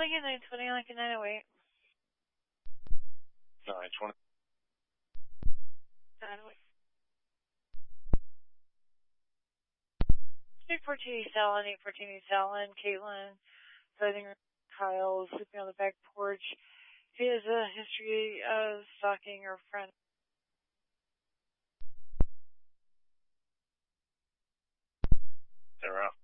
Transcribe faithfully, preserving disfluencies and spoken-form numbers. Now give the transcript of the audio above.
Lincoln nine twenty, Lincoln nine oh eight. nine twenty. nine oh eight. eight fourteen East Allen, eight fourteen East Allen, Caitlin, living room, Kyle, sleeping on the back porch. He has a history of stalking her friend. They're out.